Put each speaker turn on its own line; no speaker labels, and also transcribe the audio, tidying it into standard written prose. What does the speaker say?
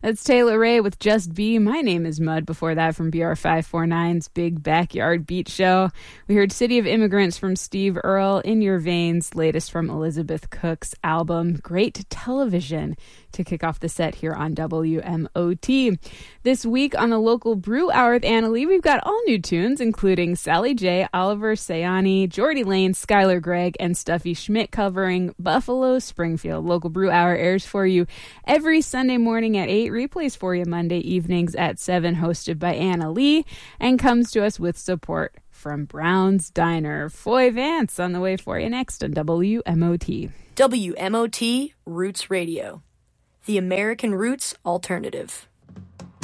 That's Taylor Ray with Just Be. My name is Mud. Before that, from BR549's Big Backyard Beat Show, we heard City of Immigrants from Steve Earle, In Your Veins, latest from Elizabeth Cook's album Great Television, to kick off the set here on WMOT. This week on the local Brew Hour with Anna Lee, we've got all new tunes, including Sally J, Oliver Sayani, Jordy Lane, Skylar Gregg, and Stuffy Schmidt covering Buffalo Springfield. Local Brew Hour airs for you every Sunday morning at 8, replays for you Monday evenings at 7, hosted by Anna Lee, and comes to us with support from Brown's Diner. Foy Vance on the way for you next on WMOT.
WMOT Roots Radio, the American Roots Alternative.